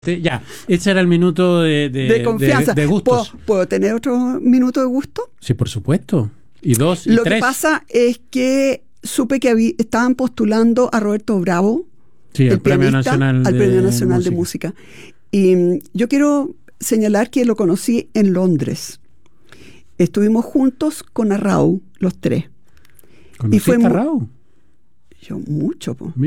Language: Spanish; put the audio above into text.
Ya, ese era el minuto de confianza. de gustos. ¿Puedo tener otro minuto de gusto? Sí, por supuesto. Y dos, y Lo tres. que pasa es que supe que estaban postulando a Roberto Bravo, Sí, el al Premio pianista, Nacional, al Premio Nacional de Música. Y yo quiero señalar que lo conocí en Londres. Estuvimos juntos con Arrau, los tres. ¿Conociste y fue a Raúl? Yo mucho, po.